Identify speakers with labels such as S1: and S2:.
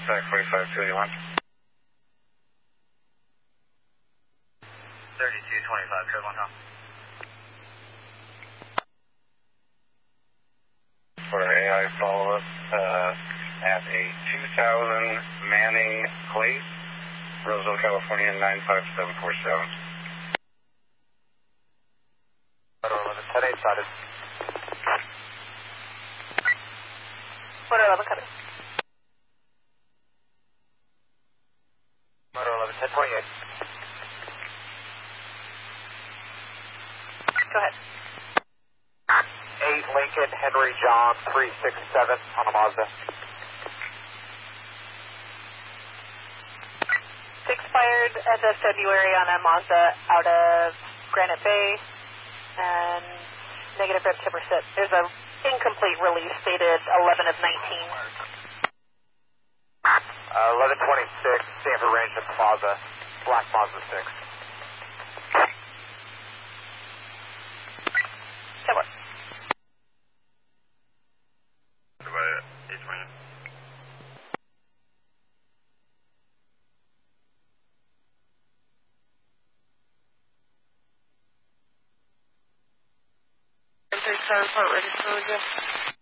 S1: Back 4521. 3225, code 1 Tom. For AI follow-up at a 2000 Manning Place, Roseville, California, 95747.
S2: 11-10-8 started.
S3: Motor 11 coming.
S2: Motor 11-10-28.
S3: Go ahead.
S2: 8 Lincoln Henry John 367 on a Mazda.
S3: Expired end of February on a Mazda out of Granite Bay and negative rip tipper sit. There's a incomplete release dated 11 of 19.
S2: 11-26 Stanford Range at Plaza, Black Mazda 6.
S3: Cover.
S1: Goodbye, 820.
S3: Fort Ready,